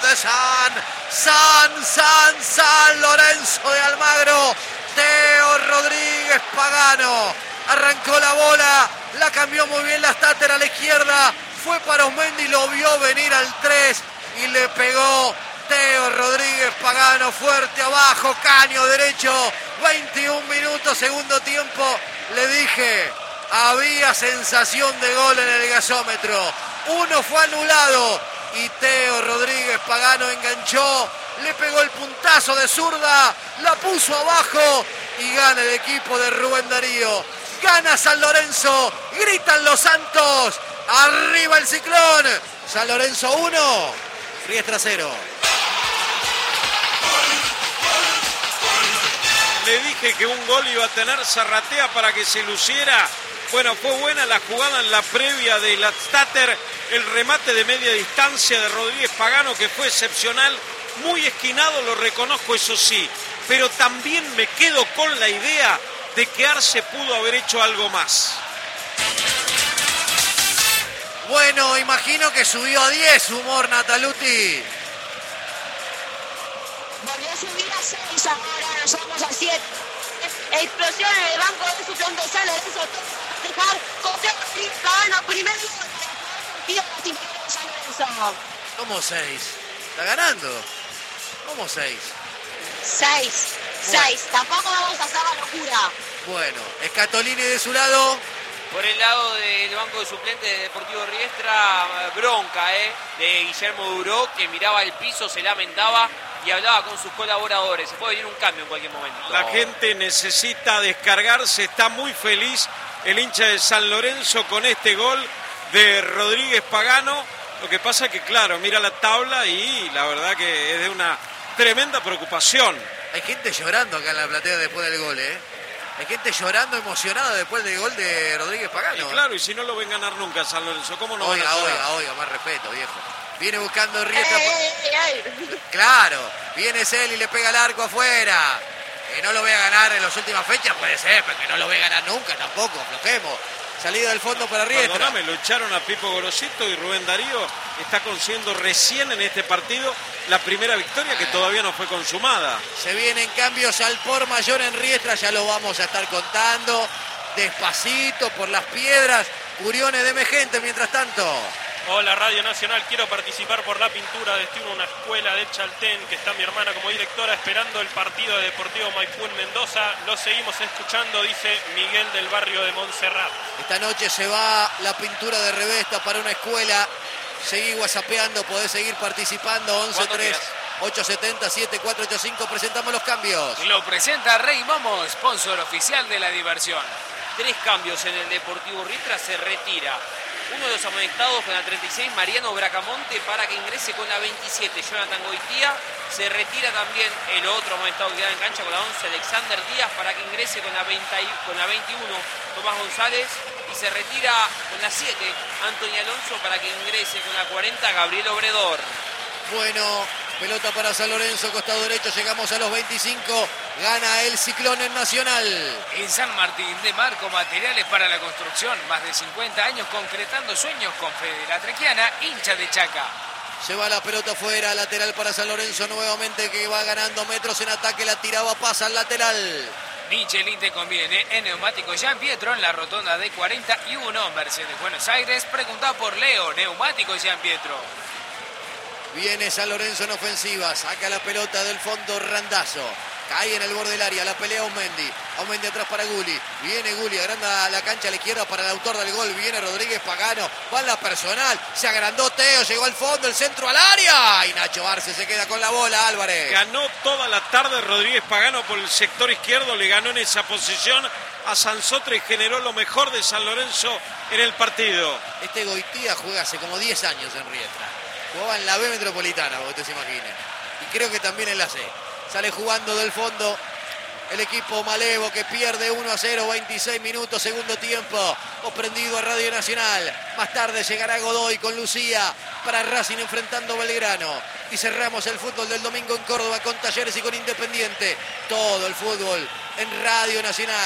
de San Lorenzo de Almagro. Teo Rodríguez Pagano arrancó la bola, la cambió muy bien la Stater a la izquierda, fue para Osmendi, lo vio venir al 3 y le pegó Teo Rodríguez Pagano fuerte abajo, caño derecho, 21 minutos, segundo tiempo. Le dije, había sensación de gol en el gasómetro. Uno fue anulado y Teo Rodríguez Pagano enganchó, le pegó el puntazo de zurda, la puso abajo y gana el equipo de Rubén Darío. Gana San Lorenzo, gritan los Santos, arriba el Ciclón. San Lorenzo 1, Riestra 0. Le dije que un gol iba a tener Zarratea para que se luciera. Bueno, fue buena la jugada en la previa de la Stater, el remate de media distancia de Rodríguez Pagano que fue excepcional, muy esquinado, lo reconozco, eso sí, pero también me quedo con la idea de que Arce pudo haber hecho algo más. Bueno, imagino que subió a 10 humor Nataluti. Volvió a subir a 6, ahora nos vamos a 7. Explosión en el banco de suplente San Lorenzo. Dejar con Teo Rodríguez Pagano, primer gol para el San Lorenzo. ¿Cómo 6? ¿Está ganando? ¿Cómo 6? 6. Tampoco vamos a hacer la locura. Bueno, Scatolini de su lado. Por el lado del banco de suplentes de Deportivo Riestra, bronca de Guillermo Duró, que miraba el piso, se lamentaba y hablaba con sus colaboradores. Se puede venir un cambio en cualquier momento. La gente necesita descargarse, está muy feliz el hincha de San Lorenzo con este gol de Rodríguez Pagano. Lo que pasa es que, claro, mira la tabla y la verdad que es de una tremenda preocupación. Hay gente llorando acá en la platea después del gol, Hay gente llorando, emocionada después del gol de Rodríguez Pagano. Y claro, y si no lo ven ganar nunca San Lorenzo, ¿cómo no van a llorar? Oiga, más respeto, viejo. Viene buscando Riestra. Claro, viene Celi y le pega el arco afuera. Que no lo vea ganar en las últimas fechas puede ser, pero que no lo vea ganar nunca tampoco, aflojemos. Salida del fondo para Riestra. Perdóname, lo echaron a Pipo Gorosito y Rubén Darío está consiguiendo recién en este partido la primera victoria que todavía no fue consumada. Se vienen cambios al por mayor en Riestra, ya lo vamos a estar contando. Despacito, por las piedras. Curiones de Megente, mientras tanto. Hola Radio Nacional, quiero participar por la pintura. Destino una escuela de Chaltén, que está mi hermana como directora esperando el partido de Deportivo Maipú en Mendoza. Lo seguimos escuchando, dice Miguel del barrio de Montserrat. Esta noche se va la pintura de Revesta para una escuela. Seguí whatsappeando, podés seguir participando. 11-3-870-7485. Presentamos los cambios. Lo presenta Rey Momo, sponsor oficial de la diversión. 3 cambios en el Deportivo Riestra, se retira uno de los amonestados con la 36, Mariano Bracamonte, para que ingrese con la 27, Jonathan Goitía. Se retira también el otro amonestado que queda en cancha con la 11, Alexander Díaz, para que ingrese con la 21, Tomás González. Y se retira con la 7, Antonio Alonso, para que ingrese con la 40, Gabriel Obredor. Bueno, pelota para San Lorenzo, costado derecho, llegamos a los 25. Gana el Ciclón en Nacional. En San Martín de Marco, materiales para la construcción. Más de 50 años concretando sueños con Fede La Trequiana, hincha de Chaca. Se va la pelota fuera, lateral para San Lorenzo nuevamente, que va ganando metros en ataque. La tiraba, pasa al lateral. Michelin te conviene en Neumático Jean Pietro en la rotonda de 41. Mercedes Buenos Aires, pregunta por Leo. Neumático Jean Pietro. Viene San Lorenzo en ofensiva, saca la pelota del fondo Randazzo. Cae en el borde del área, la pelea Aumendi. Aumendi atrás para Gulli. Viene Gulli, agranda la cancha a la izquierda para el autor del gol. Viene Rodríguez Pagano, va en la personal. Se agrandó Teo, llegó al fondo, el centro al área. Y Nacho Arce se queda con la bola, Álvarez. Ganó toda la tarde Rodríguez Pagano por el sector izquierdo. Le ganó en esa posición a Sansotre y generó lo mejor de San Lorenzo en el partido. Este Goitía juega hace como 10 años en Riestra. Jugaba en la B Metropolitana, para que usted se imagine. Y creo que también en la C. Sale jugando del fondo el equipo Malevo, que pierde 1-0, 26 minutos, segundo tiempo. Prendido a Radio Nacional. Más tarde llegará Godoy con Lucía para Racing enfrentando Belgrano. Y cerramos el fútbol del domingo en Córdoba con Talleres y con Independiente. Todo el fútbol en Radio Nacional.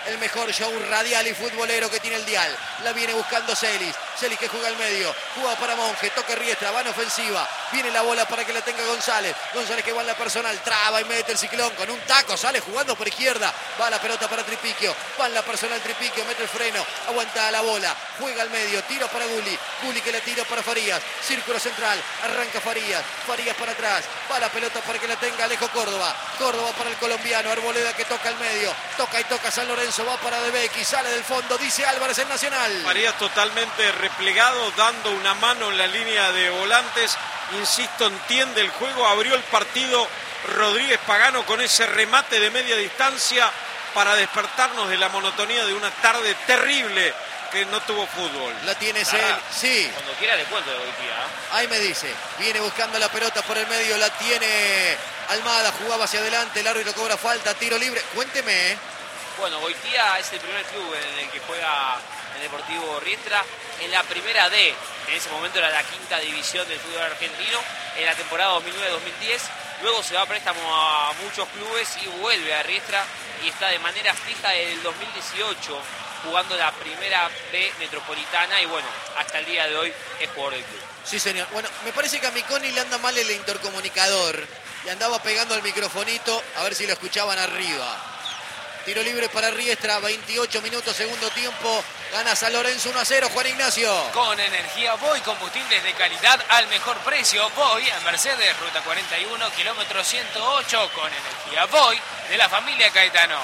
el mejor show radial y futbolero que tiene el dial. La viene buscando Celis. Celis que juega al medio. Juega para Monje. Toca Riestra. Va en ofensiva. Viene la bola para que la tenga González. González que va en la personal. Traba y mete el Ciclón con un taco. Sale jugando por izquierda. Va la pelota para Tripiquio. Va en la personal Tripiquio. Mete el freno. Aguanta la bola. Juega al medio. Tiro para Gulli. Gulli que la tira para Farías. Círculo central. Arranca Farías. Farías para atrás. Va la pelota para que la tenga Alejo Córdoba. Córdoba para el colombiano. Arboleda que toca al medio. Toca y toca San Lorenzo. Va para De Becchi. Sale del fondo. Dice Álvarez en Nacional. Farías totalmente replegado, dando una mano en la línea de volantes. Insisto, entiende el juego. Abrió el partido Rodríguez Pagano con ese remate de media distancia para despertarnos de la monotonía de una tarde terrible que no tuvo fútbol. La tiene Cel. Sí. Cuando quiera le cuento de Goitia. Ahí me dice. Viene buscando la pelota por el medio. La tiene Almada. Jugaba hacia adelante. El árbitro cobra falta. Tiro libre. Cuénteme. Bueno, Goitia es el primer club en el que juega el Deportivo Riestra en la primera D. En ese momento era la quinta división del fútbol argentino en la temporada 2009-2010. Luego se va a préstamo a muchos clubes y vuelve a Riestra y está de manera fija desde el 2018 jugando la primera B metropolitana y bueno, hasta el día de hoy es jugador del club. Sí, señor. Bueno, me parece que a Miconi le anda mal el intercomunicador. Le andaba pegando al microfonito a ver si lo escuchaban arriba. Tiro libre para Riestra, 28 minutos, segundo tiempo. Gana San Lorenzo 1-0, Juan Ignacio. Con energía Voy, combustibles de calidad al mejor precio. Voy a Mercedes, ruta 41, kilómetro 108. Con energía Voy de la familia Caetano.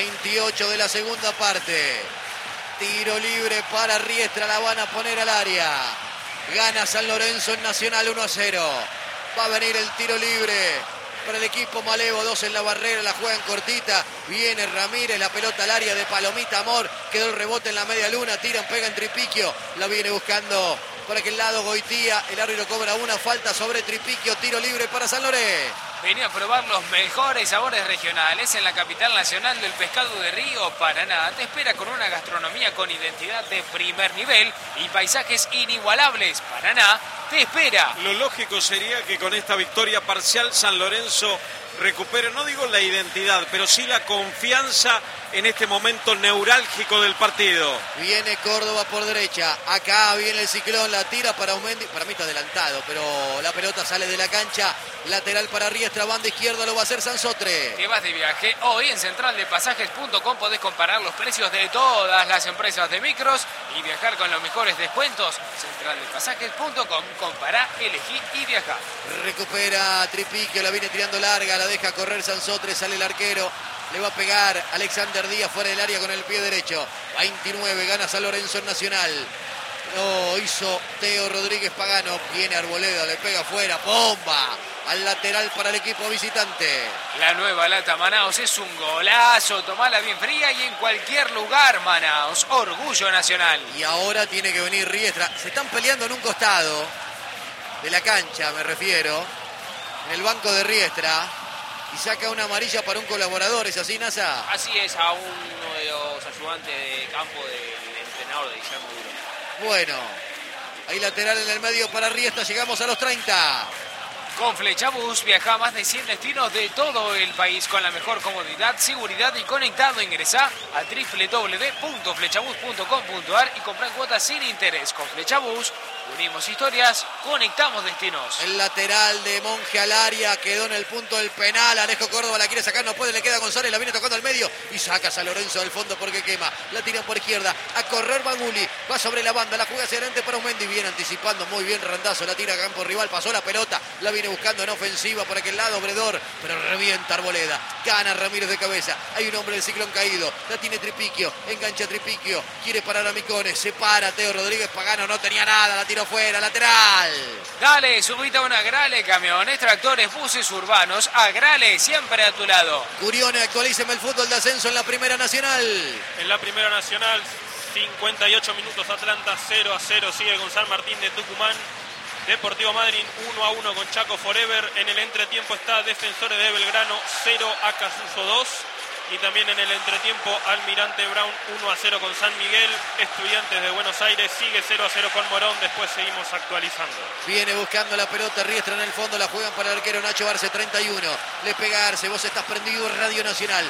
28 de la segunda parte. Tiro libre para Riestra, la van a poner al área. Gana San Lorenzo en Nacional 1-0. Va a venir el tiro libre para el equipo Malevo, 2 en la barrera, la juegan cortita, viene Ramírez, la pelota al área de Palomita Amor, quedó el rebote en la media luna, tiran, pega en Tripiquio, la viene buscando por aquel lado Goitía, el árbitro cobra una falta sobre Tripiquio, tiro libre para San Lorenzo. Venía a probar los mejores sabores regionales en la capital nacional del pescado de río, Paraná. Te espera con una gastronomía con identidad de primer nivel y paisajes inigualables. Paraná te espera. Lo lógico sería que con esta victoria parcial San Lorenzo recupere, no digo la identidad, pero sí la confianza en este momento neurálgico del partido. Viene Córdoba por derecha, acá viene el Ciclón, la tira para Aumendi, para mí está adelantado, pero la pelota sale de la cancha, lateral para Riestra, banda izquierda lo va a hacer Sansotre. Te vas de viaje, hoy en centraldepasajes.com podés comparar los precios de todas las empresas de micros y viajar con los mejores descuentos. Centraldepasajes.com, compará, elegí y viajá. Recupera Tripiquio, la viene tirando larga, la deja correr Sansotre, sale el arquero. Le va a pegar Alexander Díaz fuera del área con el pie derecho. 29, gana San Lorenzo en Nacional. Lo hizo Teo Rodríguez Pagano. Viene Arboleda, le pega afuera. ¡Bomba! Al lateral para el equipo visitante. La nueva lata Manaos es un golazo. Tomala bien fría y en cualquier lugar, Manaos. Orgullo nacional. Y ahora tiene que venir Riestra. Se están peleando en un costado de la cancha, me refiero. En el banco de Riestra. Y saca una amarilla para un colaborador, ¿es así, Nasa? Así es, a uno de los ayudantes de campo del entrenador de Guillermo Duro. Bueno, hay lateral en el medio para Riestra, llegamos a los 30. Con Flechabús viaja a más de 100 destinos de todo el país con la mejor comodidad, seguridad y conectado. Ingresá a www.flechabus.com.ar y comprá cuotas sin interés. Con Flechabús unimos historias, conectamos destinos. El lateral de Monje al área quedó en el punto del penal. Alejo Córdoba la quiere sacar, no puede, le queda González, la viene tocando al medio y saca a San Lorenzo del fondo porque quema. La tiran por izquierda, a correr Baguli, va sobre la banda, la juega hacia adelante para Aumendi, viene anticipando muy bien Randazzo, la tira a campo rival, pasó la pelota, la viene buscando en ofensiva por aquel lado Obredor, pero revienta Arboleda, gana Ramírez de cabeza, hay un hombre del Ciclón caído, la tiene Tripiquio, engancha Tripiquio, quiere parar a Micones, se para Teo Rodríguez Pagano, no tenía nada, la tiró fuera, lateral. Dale, subite a una Grale, camiones, tractores, buses urbanos, a Grale, siempre a tu lado. Curione, actualíceme el fútbol de ascenso en la Primera Nacional. En la Primera Nacional, 58 minutos, Atlanta 0-0, sigue con San Martín de Tucumán. Deportivo Madryn 1-1 con Chaco Forever. En el entretiempo está Defensores de Belgrano 0, Acasuso 2. Y también en el entretiempo Almirante Brown 1-0 con San Miguel. Estudiantes de Buenos Aires sigue 0-0 con Morón. Después seguimos actualizando. Viene buscando la pelota Riestra en el fondo. La juegan para el arquero Nacho Arce, 31. Le pega Arce. Vos estás prendido en Radio Nacional.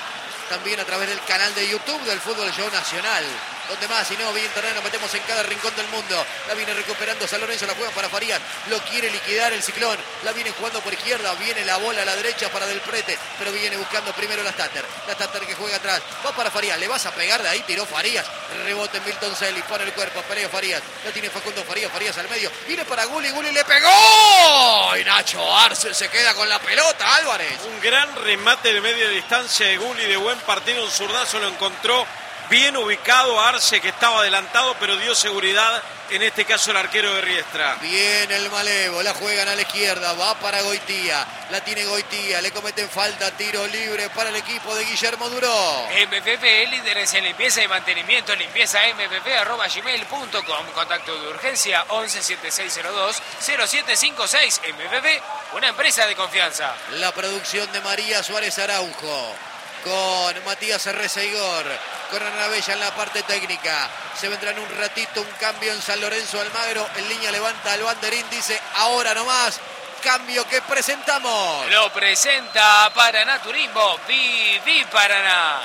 también a través del canal de YouTube del Fútbol Show Nacional. Donde más, si no, bien terreno, metemos en cada rincón del mundo. La viene recuperando San Lorenzo, la juega para Farías. Lo quiere liquidar el Ciclón. La viene jugando por izquierda. Viene la bola a la derecha para Del Prete. Pero viene buscando primero la Stater. La Stater que juega atrás. Va para Farías. Le vas a pegar de ahí. Tiró Farías. Rebote en Milton Celis. Pone el cuerpo. Pelea Farías. La tiene Facundo Farías. Farías al medio. Viene para Gulli. Gulli le pegó. Y Nacho Arce se queda con la pelota. Álvarez. Un gran remate de media distancia de Gulli. De buen partido. Un zurdazo lo encontró. Bien ubicado a Arce, que estaba adelantado, pero dio seguridad, en este caso el arquero de Riestra. Bien el Malevo, la juegan a la izquierda, va para Goitía, la tiene Goitía, le cometen falta, tiro libre para el equipo de Guillermo Duró. MPP, líderes en limpieza y mantenimiento, limpieza mpp@gmail.com, contacto de urgencia 117602-0756, MPP, una empresa de confianza. La producción de María Suárez Araujo, con Matías Reseigor, con Ana Bella en la parte técnica. Se vendrá en un ratito un cambio en San Lorenzo. Almagro en línea levanta el banderín, dice ahora nomás. Cambio que presentamos. Lo presenta Paraná Turismo, Viví Paraná.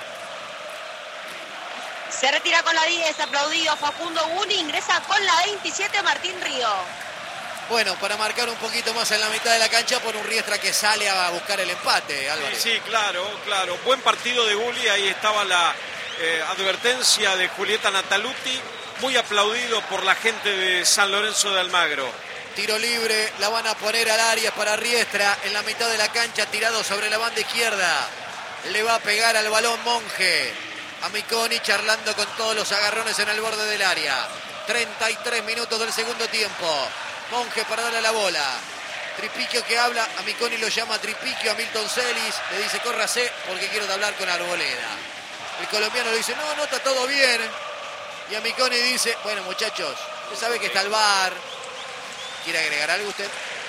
Se retira con la 10, aplaudido Facundo Gulli, ingresa con la 27 Martín Río. Bueno, para marcar un poquito más en la mitad de la cancha por un Riestra que sale a buscar el empate, Álvarez. Sí, claro. Buen partido de Gulli, ahí estaba la advertencia de Julieta Nataluti, muy aplaudido por la gente de San Lorenzo de Almagro. Tiro libre, la van a poner al área para Riestra, en la mitad de la cancha, tirado sobre la banda izquierda. Le va a pegar al balón Monje. A Miconi charlando con todos los agarrones en el borde del área. 33 minutos del segundo tiempo. Monje para darle la bola. Tripiquio que habla, a Miconi lo llama Tripiquio, a Milton Celis, le dice córrase porque quiero hablar con Arboleda. El colombiano le dice, no, está todo bien. Y a Miconi dice, bueno muchachos, usted sabe que está el VAR. ¿Quiere agregar algo usted?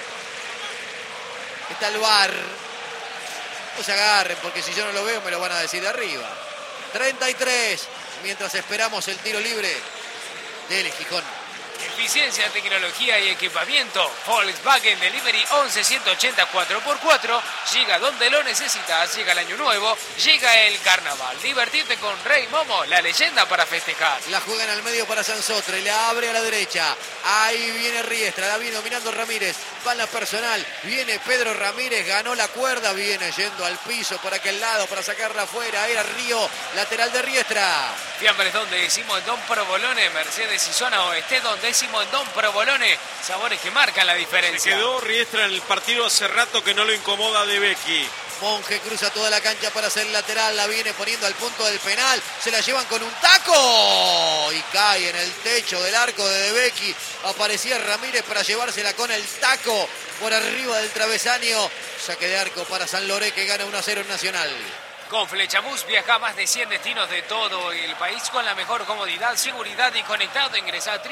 Está el VAR. No se agarren porque si yo no lo veo me lo van a decir de arriba. 33, mientras esperamos el tiro libre del Gijón. Eficiencia, tecnología y equipamiento. Volkswagen Delivery 11180 4x4. Llega donde lo necesitas. Llega el año nuevo. Llega el carnaval. Divertirte con Rey Momo, la leyenda para festejar. La juegan al medio para Sansotre. La abre a la derecha. Ahí viene Riestra. La viene dominando Ramírez. Va en la personal. Viene Pedro Ramírez. Ganó la cuerda. Viene yendo al piso por aquel lado para sacarla afuera. Era Río. Lateral de Riestra. Fiambres donde decimos Don Provolone. Mercedes y zona oeste donde decimos Don Provolone. Sabores que marcan la diferencia. Se quedó Riestra en el partido hace rato que no lo incomoda De Becchi. Monje cruza toda la cancha para hacer lateral. La viene poniendo al punto del penal. Se la llevan con un taco. Y cae en el techo del arco de Becchi. Aparecía Ramírez para llevársela con el taco por arriba del travesaño. Saque de arco para San Loré que gana 1-0 en Nacional. Con Flechabús viaja a más de 100 destinos de todo el país con la mejor comodidad, seguridad y conectado. Ingresa a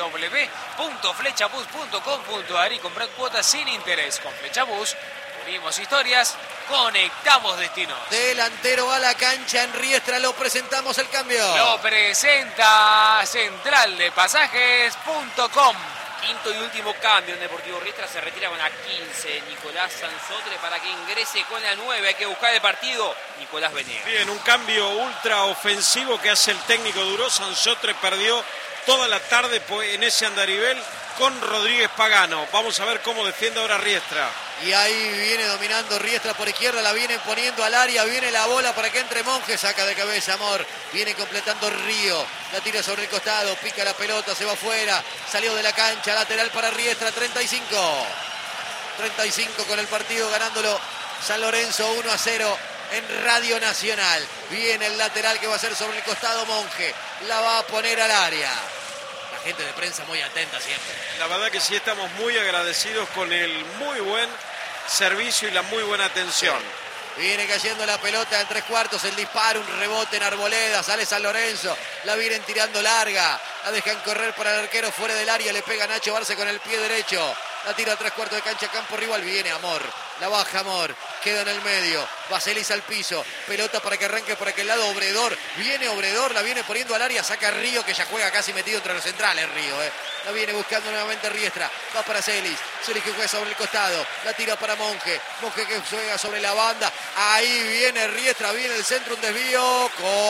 www.flechabus.com.ar y comprar cuotas sin interés. Con Flechabús unimos historias, conectamos destinos. Delantero a la cancha en Riestra, lo presentamos el cambio. Lo presenta Central de Pasajes.com. Quinto y último cambio en Deportivo Riestra, se retira con la 15 Nicolás Sansotre para que ingrese con la 9. Hay que buscar el partido, Nicolás Venegas. Bien, un cambio ultra ofensivo que hace el técnico Duró. Sansotre perdió toda la tarde en ese andarivel con Rodríguez Pagano. Vamos a ver cómo defiende ahora Riestra. Y ahí viene dominando Riestra por izquierda, la vienen poniendo al área, viene la bola para que entre Monje, saca de cabeza Amor, viene completando Río, la tira sobre el costado, pica la pelota, se va afuera, salió de la cancha, lateral para Riestra, 35 con el partido ganándolo San Lorenzo 1-0 en Radio Nacional. Viene el lateral que va a ser sobre el costado Monje, la va a poner al área. Gente de prensa muy atenta siempre. La verdad que sí, estamos muy agradecidos con el muy buen servicio y la muy buena atención. Sí. Viene cayendo la pelota en 3/4, el disparo, un rebote en Arboleda, sale San Lorenzo, la vienen tirando larga, la dejan correr para el arquero fuera del área, le pega Nacho Arce con el pie derecho, la tira a 3/4 de cancha, campo rival, viene Amor, la baja Amor, queda en el medio, Vaselis al piso, pelota para que arranque por aquel lado, Obredor, la viene poniendo al área, saca Río, que ya juega casi metido entre los centrales, Río, la viene buscando nuevamente Riestra, va para Celis que juega sobre el costado, la tira para Monje que juega sobre la banda, ahí viene Riestra, viene el centro, un desvío,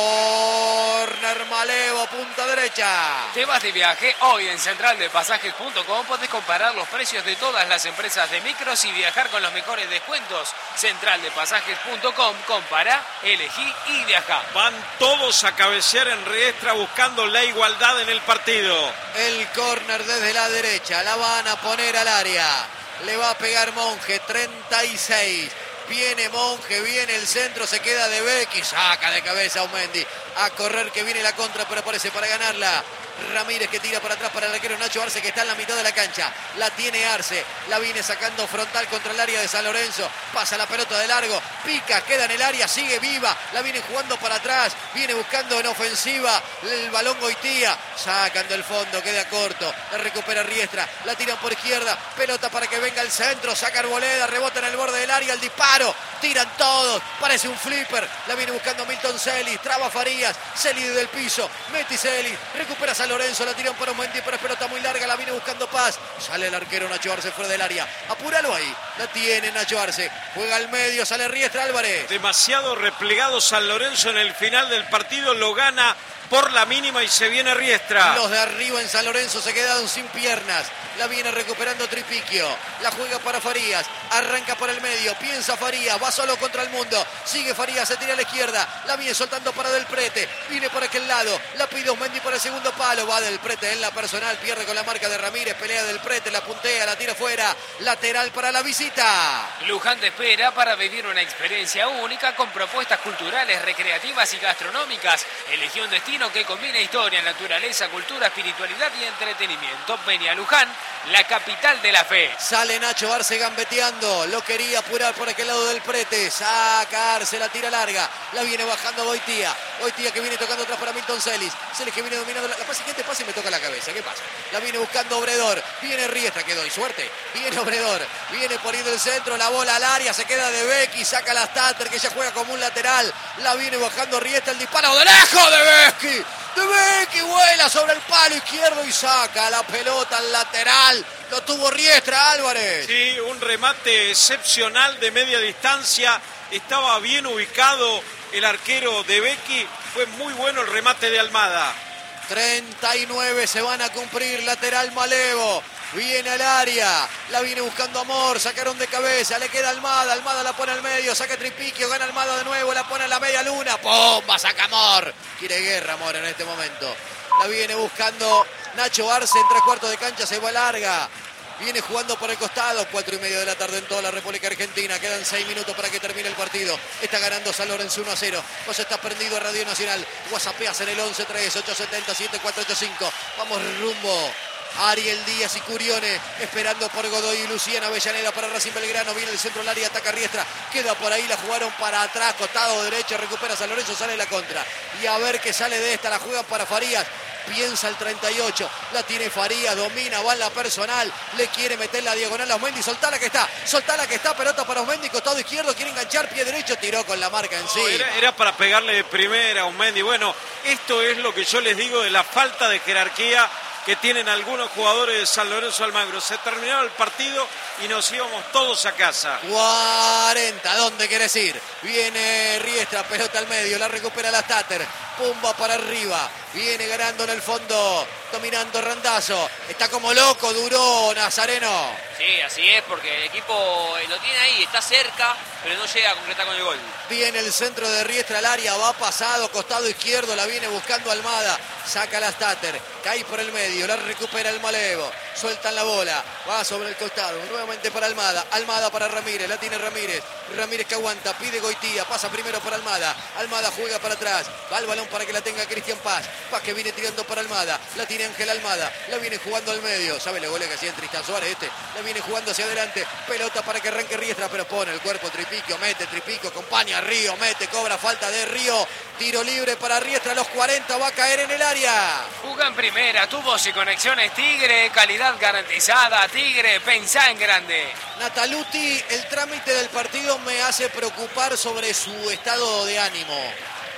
córner Malevo, punta derecha. Te vas de viaje, hoy en centraldepasajes.com podés comparar los precios de todas las empresas de micros y viajar con los mejores descuentos. Centraldepasajes.com, compara, elegí y viaja. Van todos a cabecear en Riestra buscando la igualdad en el partido. El córner desde la derecha, la van a poner al área. Le va a pegar Monje, 36. Viene Monje, viene el centro, se queda de Becky, saca de cabeza a Aumendi. A correr que viene la contra, pero aparece para ganarla. Ramírez que tira para atrás para el arquero Nacho Arce, que está en la mitad de la cancha. La tiene Arce, la viene sacando frontal contra el área de San Lorenzo. Pasa la pelota de largo, pica, queda en el área, sigue viva. La viene jugando para atrás, viene buscando en ofensiva el balón Goitía. Sacan del fondo, queda corto. La recupera Riestra, la tiran por izquierda. Pelota para que venga el centro, saca Arboleda, rebota en el borde del área, el disparo. Tiran todos, parece un flipper. La viene buscando Milton Celis, traba Farías. Celis del piso, Meti Celis, recupera San Lorenzo, la tiran para Aumendi, pero es pelota muy larga, la viene buscando Paz. Sale el arquero Nacho Arce fuera del área. Apúralo ahí, la tiene Nacho Arce. Juega al medio, sale Riestra Álvarez. Demasiado replegado San Lorenzo en el final del partido, lo gana por la mínima y se viene Riestra. Los de arriba en San Lorenzo se quedaron sin piernas. La viene recuperando Tripiquio. La juega para Farías. Arranca por el medio. Piensa Farías. Va solo contra el mundo. Sigue Farías. Se tira a la izquierda. La viene soltando para Del Prete. Viene por aquel lado. La pide Aumendi para el segundo palo. Va Del Prete en la personal. Pierde con la marca de Ramírez. Pelea Del Prete. La puntea. La tira fuera. Lateral para la visita. Luján te espera para vivir una experiencia única con propuestas culturales, recreativas y gastronómicas. Elegí un destino que combina historia, naturaleza, cultura, espiritualidad y entretenimiento. Ven a Luján, la capital de la fe. Sale Nacho Arce gambeteando, lo quería apurar por aquel lado Del Prete, saca Arce, la tira larga, la viene bajando Goitía que viene tocando atrás para Milton Celis que viene dominando, la siguiente pase y me toca la cabeza, ¿qué pasa? La viene buscando Obredor, viene Riestra, que doy suerte, viene Obredor, viene poniendo el centro, la bola al área, se queda de Becky, saca la Stater que ya juega como un lateral, la viene bajando Riestra, el disparo de lejos de Becky. De Becky vuela sobre el palo izquierdo y saca la pelota al lateral. Lo tuvo Riestra Álvarez. Sí, un remate excepcional de media distancia. Estaba bien ubicado el arquero de Becky. Fue muy bueno el remate de Almada. 39 se van a cumplir. Lateral Malevo. Viene al área, la viene buscando Amor, sacaron de cabeza, le queda Almada, Almada la pone al medio, saca Tripiquio, gana Almada de nuevo, la pone a la media luna, ¡pumba! Saca Amor, quiere guerra Amor en este momento, la viene buscando Nacho Arce en 3/4 de cancha, se va larga, viene jugando por el costado, 4:30 de la tarde en toda la República Argentina, quedan 6 minutos para que termine el partido, está ganando San Lorenzo 1-0, vos estás prendido a Radio Nacional, whatsappeas en el 11-3-870-7485, vamos rumbo Ariel Díaz y Curione esperando por Godoy y Luciana Avellaneda para Racing Belgrano. Viene el centro del área, ataca Riestra. Queda por ahí, la jugaron para atrás, costado derecho, recupera San Lorenzo, sale la contra. Y a ver qué sale de esta, la juegan para Farías. Piensa el 38, la tiene Farías, domina, va en la personal, le quiere meter la diagonal a Aumendi, soltala que está, pelota para Aumendi, costado izquierdo, quiere enganchar, pie derecho, tiró con la marca en sí. Era para pegarle de primera a Aumendi. Bueno, esto es lo que yo les digo de la falta de jerarquía que tienen algunos jugadores de San Lorenzo Almagro. Se terminó el partido y nos íbamos todos a casa. 40, ¿dónde querés ir? Viene Riestra, pelota al medio, la recupera la Stater, pumba para arriba, viene ganando en el fondo, dominando Randazzo, está como loco, duró Nazareno. Sí, así es, porque el equipo lo tiene ahí, está cerca, pero no llega a concretar con el gol. Viene el centro de Riestra al área, va pasado, costado izquierdo, la viene buscando Almada, saca la Stater, cae por el medio, la recupera el Malevo, sueltan la bola, va sobre el costado, nuevamente para Almada, Almada para Ramírez, la tiene Ramírez, Ramírez que aguanta, pide Goitía, pasa primero para Almada, Almada juega para atrás, va el balón para que la tenga Cristian Paz, Vázquez viene tirando para Almada. La tiene Ángel Almada. La viene jugando al medio. ¿Sabe los goles que hacía en Tristan Suárez La viene jugando hacia adelante. Pelota para que arranque Riestra, pero pone el cuerpo Tripico. Mete Tripico, acompaña a Río. Mete, cobra falta de Río. Tiro libre para Riestra. A los 40 va a caer en el área. Juga en primera. Tubos y conexiones Tigre. Calidad garantizada. Tigre, pensá en grande. Nataluti, el trámite del partido me hace preocupar sobre su estado de ánimo.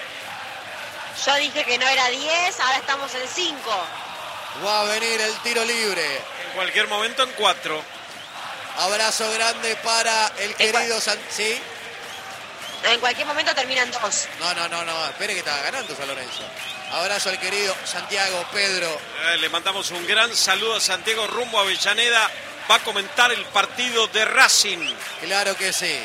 Yo dije que no era 10, ahora estamos en 5. Va a venir el tiro libre. En cualquier momento en 4. Abrazo grande para el querido ¿Sí? En cualquier momento terminan 2. No. Espere que está ganando San Lorenzo. Abrazo al querido Santiago Pedro. Le mandamos un gran saludo a Santiago rumbo a Avellaneda. Va a comentar el partido de Racing. Claro que sí.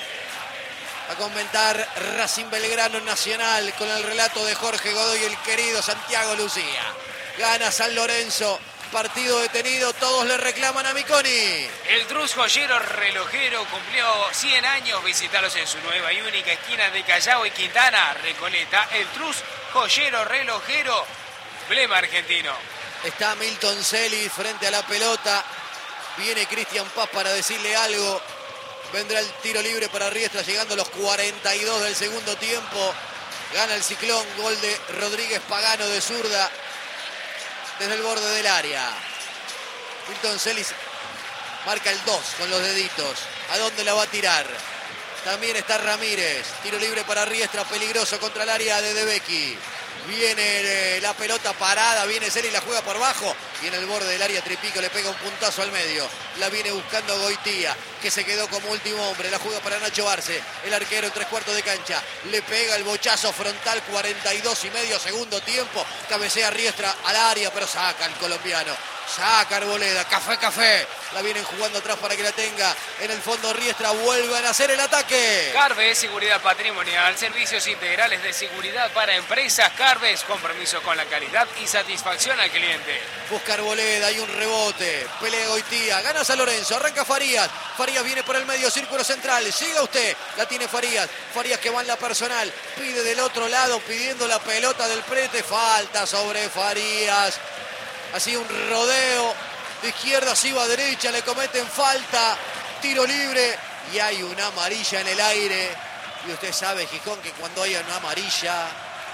Va a comentar Racing Belgrano Nacional con el relato de Jorge Godoy y el querido Santiago Lucía. Gana San Lorenzo. Partido detenido, todos le reclaman a Miconi. El Trus Joyero Relojero cumplió 100 años. Visitalos en su nueva y única esquina de Callao y Quintana, Recoleta. El Trus Joyero Relojero, emblema argentino. Está Milton Celis frente a la pelota. Viene Cristian Paz para decirle algo. Vendrá el tiro libre para Riestra llegando a los 42 del segundo tiempo. Gana el Ciclón, gol de Rodríguez Pagano de zurda desde el borde del área. Milton Celis marca el 2 con los deditos. ¿A dónde la va a tirar? También está Ramírez. Tiro libre para Riestra, peligroso contra el área de Debecki. Viene la pelota parada, viene Celis, la juega por bajo. Y en el borde del área Tripico le pega un puntazo al medio. La viene buscando Goitía, que se quedó como último hombre. La juega para Nacho Arce, el arquero en 3/4 de cancha. Le pega el bochazo frontal, 42,5 segundo tiempo. Cabecea Riestra al área, pero saca el colombiano. Saca Arboleda, café. La vienen jugando atrás para que la tenga. En el fondo Riestra, vuelven a hacer el ataque. Carves, seguridad patrimonial, servicios integrales de seguridad para empresas. Carves, compromiso con la calidad y satisfacción al cliente. Busca Arboleda, hay un rebote. Pelea Goitía, gana San Lorenzo, arranca Farías. Farías viene por el medio, círculo central. Siga usted, la tiene Farías. Farías que va en la personal. Pide del otro lado, pidiendo la pelota del prete. Falta sobre Farías. Así un rodeo, de izquierda se iba a derecha, le cometen falta, tiro libre y hay una amarilla en el aire. Y usted sabe, Gijón, que cuando hay una amarilla...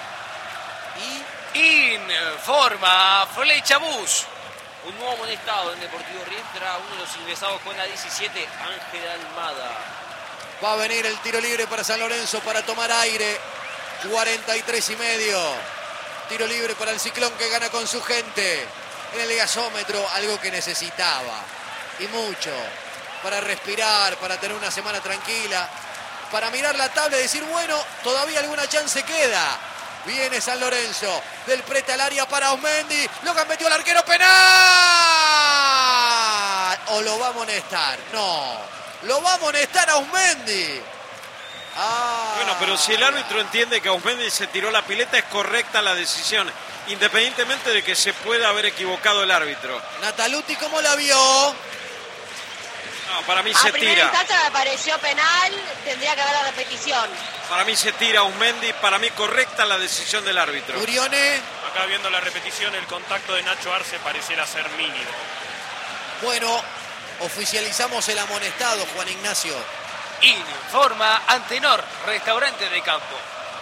Informa Flecha Bus. Un nuevo amonestado en Deportivo Riestra, uno de los ingresados con la 17, Ángel Almada. Va a venir el tiro libre para San Lorenzo para tomar aire, 43,5. Tiro libre para el Ciclón que gana con su gente. En el gasómetro, algo que necesitaba. Y mucho. Para respirar, para tener una semana tranquila. Para mirar la tabla y decir, bueno, todavía alguna chance queda. Viene San Lorenzo. Del prete al área para Osmendi. Lo metió el arquero, penal. ¿O lo va a amonestar? No. Lo va a amonestar a Osmendi. Bueno, pero si el árbitro entiende que Osmendi se tiró la pileta, es correcta la decisión, independientemente de que se pueda haber equivocado el árbitro. Nataluti, ¿cómo la vio? No, para mí se A primera tira. instancia me pareció penal, tendría que haber la repetición. Para mí se tira Osmendi, para mí correcta la decisión del árbitro. Urione. Acá viendo la repetición, el contacto de Nacho Arce pareciera ser mínimo. Bueno, oficializamos el amonestado, Juan Ignacio. Informa Antenor, restaurante de campo.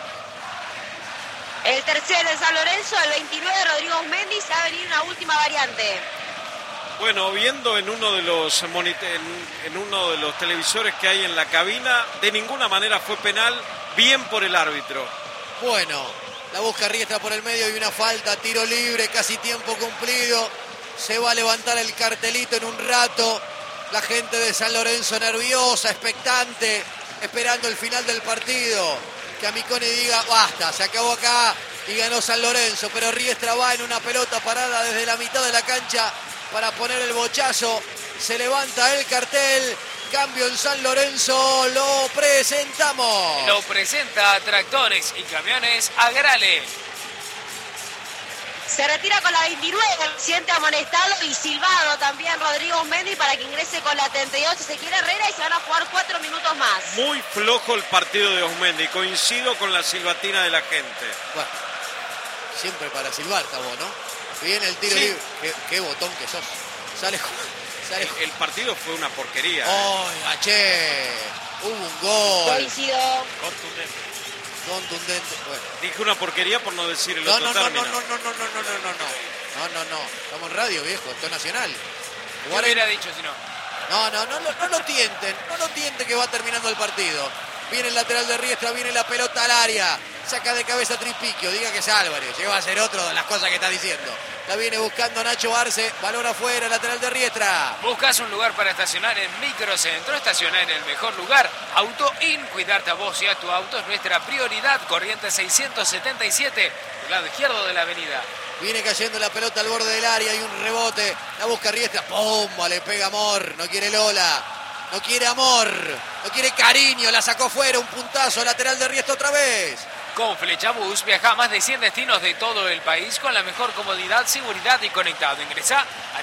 El tercero de San Lorenzo, el 29 Rodrigo Osmendi, se va a venir una última variante. Bueno, viendo en uno de los televisores que hay en la cabina, de ninguna manera fue penal, bien por el árbitro. Bueno, la busca Riestra por el medio y una falta, tiro libre, casi tiempo cumplido. Se va a levantar el cartelito en un rato. La gente de San Lorenzo nerviosa, expectante, esperando el final del partido. Que Amiconi diga, basta, se acabó acá y ganó San Lorenzo. Pero Riestra va en una pelota parada desde la mitad de la cancha para poner el bochazo. Se levanta el cartel. Cambio en San Lorenzo, lo presentamos. Lo presenta Tractores y Camiones Agrale. Se retira con la 29, el siente amonestado y silbado también Rodrigo Osmendi para que ingrese con la 32 si se quiere Herrera y se van a jugar 4 minutos más. siempre para silbar, Tabo, ¿no? Viene el tiro libre. Qué botón que sos. Sale. El partido fue una porquería. Oiga, che. Hubo un gol. Coincido. Contundente. Bueno. Dije una porquería por no decir el otro No. término. No. Estamos en radio, viejo. Esto es nacional. ¿Qué hubiera dicho si no? No lo tienten. No lo tienten que va terminando el partido. Viene el lateral de Riestra, viene la pelota al área. Saca de cabeza Tripiquio, diga que es Álvarez. Llega a ser otro de las cosas que está diciendo. La viene buscando Nacho Arce, balón afuera, lateral de Riestra. ¿Buscas un lugar para estacionar en Microcentro? Estacionar en el mejor lugar. Auto In, cuidarte a vos y a tu auto es nuestra prioridad. Corriente 677, del lado izquierdo de la avenida. Viene cayendo la pelota al borde del área, hay un rebote. La busca Riestra, ¡pumba! Le pega Amor, no quiere Lola. No quiere amor, no quiere cariño, la sacó fuera, un puntazo, lateral de Riestra otra vez. Con Flechabús viaja a más de 100 destinos de todo el país con la mejor comodidad, seguridad y conectado. Ingresá a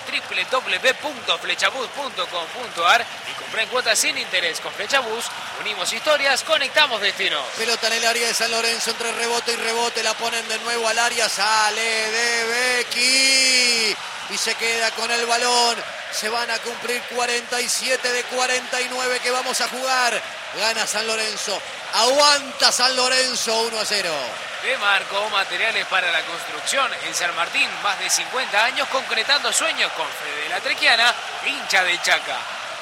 www.flechabús.com.ar y comprá en cuotas sin interés. Con Flechabús unimos historias, conectamos destinos. Pelota en el área de San Lorenzo, entre rebote y rebote, la ponen de nuevo al área, sale de Becky y se queda con el balón. Se van a cumplir 47 de 49 que vamos a jugar. Gana San Lorenzo. Aguanta San Lorenzo 1-0. De Marco, materiales para la construcción. En San Martín, más de 50 años concretando sueños con Fede La Trequiana, hincha de Chaca.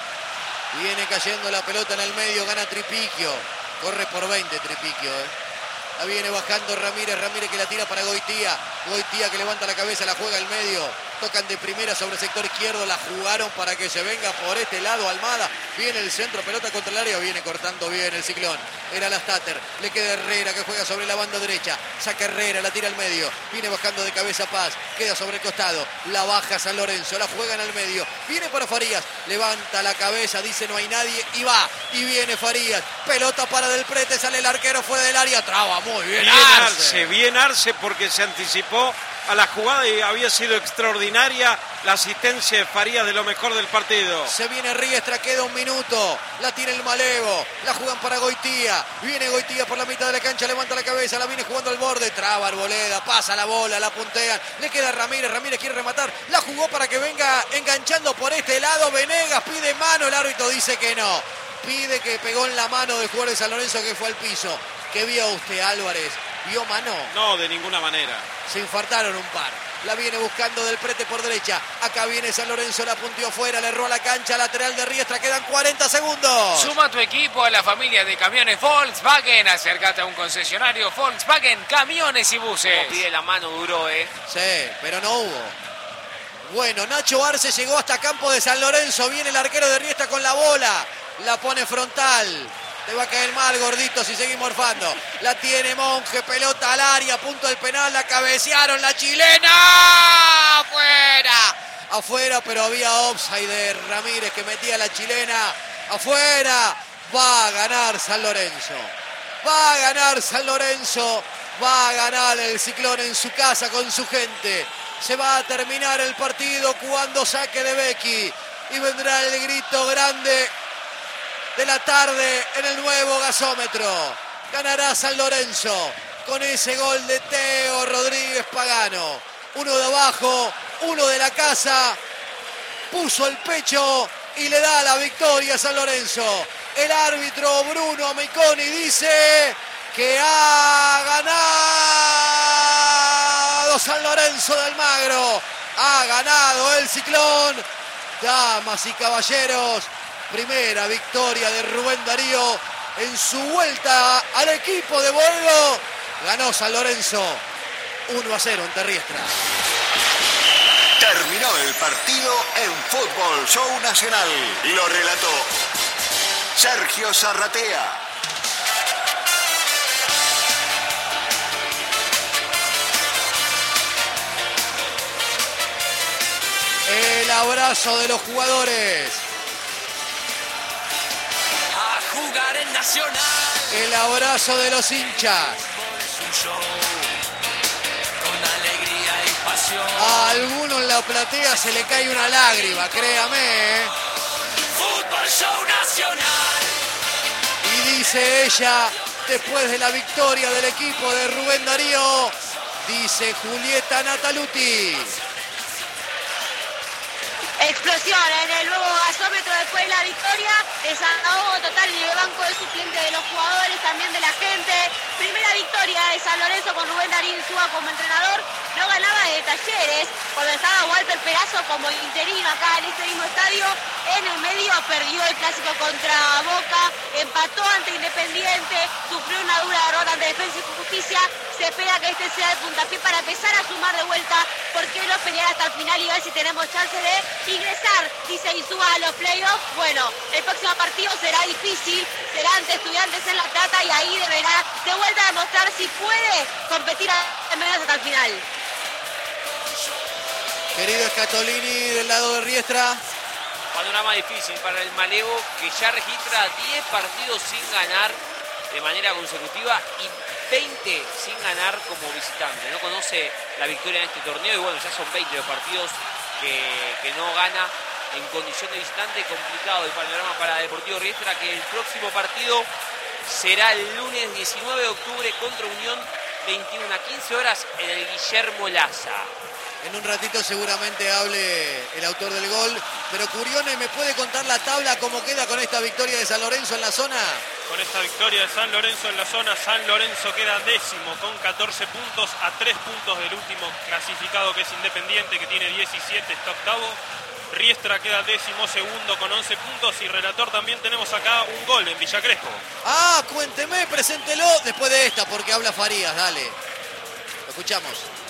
Viene cayendo la pelota en el medio, gana Tripiquio. Corre por 20 Tripiquio, La viene bajando Ramírez que la tira para Goitía. Goitía que levanta la cabeza, la juega al medio. Tocan de primera sobre el sector izquierdo, la jugaron para que se venga por este lado Almada. Viene el centro, pelota contra el área, viene cortando bien el Ciclón. Era la Stater, le queda Herrera que juega sobre la banda derecha. Saca Herrera, la tira al medio. Viene bajando de cabeza Paz, queda sobre el costado. La baja San Lorenzo, la juega en el medio. Viene para Farías, levanta la cabeza, dice no hay nadie y va. Y viene Farías, pelota para Del Prete, sale el arquero fuera del área. Traba muy bien Arce. Bien Arce porque se anticipó a la jugada y había sido extraordinaria la asistencia de Farías, de lo mejor del partido. Se viene Riestra, queda un minuto, la tiene el Malevo, la jugan para Goitía, viene Goitía por la mitad de la cancha, levanta la cabeza, la viene jugando al borde, traba Arboleda, pasa la bola, la puntean, le queda Ramírez quiere rematar, la jugó para que venga enganchando por este lado, Venegas pide mano, el árbitro dice que no, pide que pegó en la mano del jugador de San Lorenzo que fue al piso. ¿Qué vio usted, Álvarez? ¿Vio mano? No, de ninguna manera. Se infartaron un par. La viene buscando Del Prete por derecha. Acá viene San Lorenzo, la punteó afuera, le erró a la cancha, lateral de Riestra, quedan 40 segundos. Suma tu equipo a la familia de camiones Volkswagen. Acércate a un concesionario Volkswagen, camiones y buses. Como pide la mano duro, Sí, pero no hubo. Bueno, Nacho Arce llegó hasta campo de San Lorenzo. Viene el arquero de Riestra con la bola. La pone frontal. Te va a caer mal, gordito, si seguimos morfando. La tiene Monje, pelota al área, punto del penal, la cabecearon, la chilena. Afuera, pero había offside de Ramírez que metía la chilena. Afuera, va a ganar San Lorenzo. Va a ganar San Lorenzo. Va a ganar el Ciclón en su casa con su gente. Se va a terminar el partido cuando saque de Becky. Y vendrá el grito grande de la tarde en el nuevo gasómetro. Ganará San Lorenzo con ese gol de Teo Rodríguez Pagano. Uno de abajo, uno de la casa. Puso el pecho y le da la victoria a San Lorenzo. El árbitro Bruno Miconi dice que ha ganado San Lorenzo de Almagro. Ha ganado el Ciclón. Damas y caballeros, primera victoria de Rubén Darío en su vuelta al equipo de Boedo. Ganó San Lorenzo 1-0 ante Riestra. Terminó el partido en Fútbol Show Nacional. Lo relató Sergio Zarratea. El abrazo de los jugadores. A jugar en Nacional. El abrazo de los hinchas. Con alegría y pasión. A alguno en la platea se le cae una lágrima, créame. Fútbol Show Nacional. Y dice ella, después de la victoria del equipo de Rubén Darío, dice Julieta Nataluti. Explosión en el nuevo gasómetro después de la victoria. Desahogo total en el banco de suplentes de los jugadores, también de la gente. Primera victoria de San Lorenzo con Rubén Darín Insúa como entrenador. No ganaba de Talleres cuando estaba Walter Perazo como interino acá en este mismo estadio. En el medio perdió el clásico contra Boca, empató ante Independiente, sufrió una dura derrota ante Defensa y Justicia. Se espera que este sea el puntapié para empezar a sumar de vuelta. ¿Por qué no pelear hasta el final y ver si tenemos chance de ingresar? Dice Insúa a los playoffs. Bueno, el próximo partido será difícil, será ante Estudiantes en La Plata y ahí deberá de vuelta demostrar si puede competir al menos hasta el final. Querido Scatolini del lado de Riestra. Panorama difícil para el Malevo, que ya registra 10 partidos sin ganar de manera consecutiva y 20 sin ganar como visitante. No conoce la victoria en este torneo y bueno, ya son 20 los partidos que no gana en condición de visitante. Complicado el panorama para Deportivo Riestra, que el próximo partido será el lunes 19 de octubre contra Unión, 21 a 15 horas en el Guillermo Laza. En un ratito seguramente hable el autor del gol. Pero Curione, ¿me puede contar la tabla cómo queda con esta victoria de San Lorenzo en la zona? Con esta victoria de San Lorenzo en la zona, San Lorenzo queda décimo con 14 puntos, a 3 puntos del último clasificado que es Independiente, que tiene 17, está octavo. Riestra queda décimo segundo con 11 puntos y relator también tenemos acá un gol en Villa Crespo. Ah, cuénteme, preséntelo después de esta porque habla Farías, dale. Lo escuchamos.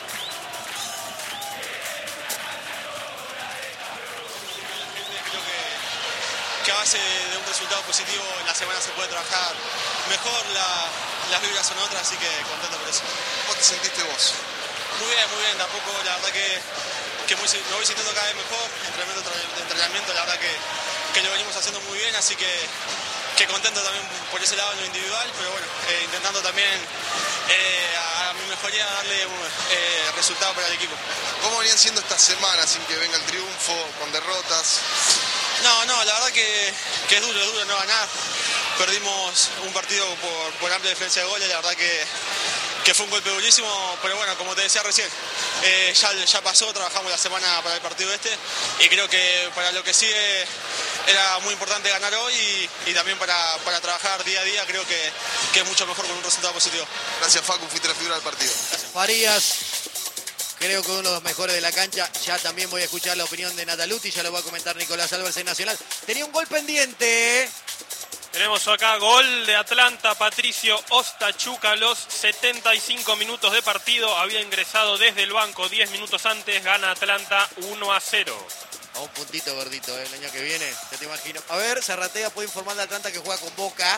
Que a base de un resultado positivo en la semana se puede trabajar mejor, las vibras son otras, así que contento por eso. ¿Cómo te sentiste vos? Muy bien, tampoco la verdad que me voy sintiendo cada vez mejor, entrenamiento, la verdad que lo venimos haciendo muy bien, así que contento también por ese lado en lo individual, pero bueno, intentando también a mi mejoría darle un resultado para el equipo. ¿Cómo venían siendo estas semanas sin que venga el triunfo, con derrotas? No, la verdad que es duro no ganar. Perdimos un partido por amplia diferencia de goles, la verdad que fue un golpe durísimo, pero bueno, como te decía recién, ya pasó, trabajamos la semana para el partido y creo que para lo que sigue era muy importante ganar hoy y también para trabajar día a día creo que es mucho mejor con un resultado positivo. Gracias, Facu, fuiste la figura del partido. Farías, creo que uno de los mejores de la cancha. Ya también voy a escuchar la opinión de Nataluti, ya lo va a comentar Nicolás Álvarez en Nacional. Tenía un gol pendiente, Tenemos acá gol de Atlanta, Patricio Ostachuca, a los 75 minutos de partido. Había ingresado desde el banco 10 minutos antes, gana Atlanta 1-0. A un puntito gordito, el año que viene, ya te imagino. A ver, Zarratea puede informar de Atlanta que juega con Boca.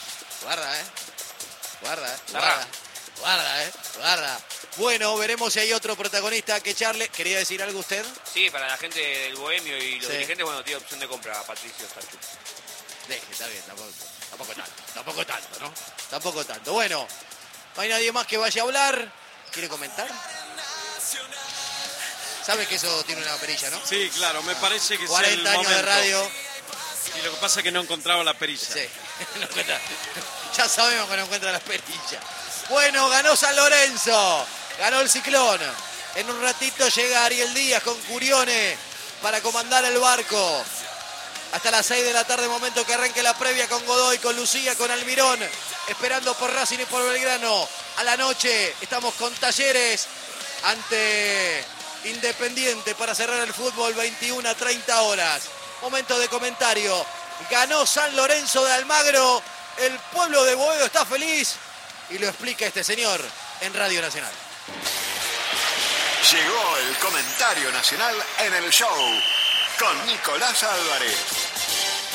Guarda. Bueno, veremos si hay otro protagonista que echarle. ¿Quería decir algo usted? Sí, para la gente del Bohemio y los dirigentes, bueno, tiene opción de compra a Patricio Ostachuca. Está bien, tampoco tanto. Bueno, no hay nadie más que vaya a hablar. ¿Quiere comentar? Sabes que eso tiene una perilla, ¿no? Sí, claro, me parece que 40 es el años momento. de radio. Y lo que pasa es que no encontraba la perilla. Sí, ya sabemos que no encuentra las perillas. Bueno, ganó San Lorenzo, ganó el Ciclón. En un ratito llega Ariel Díaz con Curione para comandar el barco. Hasta las 6 de la tarde, momento que arranque la previa con Godoy, con Lucía, con Almirón, esperando por Racing y por Belgrano. A la noche estamos con Talleres ante Independiente para cerrar el fútbol, 21 a 30 horas. Momento de comentario. Ganó San Lorenzo de Almagro. El pueblo de Boedo está feliz. Y lo explica este señor en Radio Nacional. Llegó el comentario nacional en el show con Nicolás Álvarez.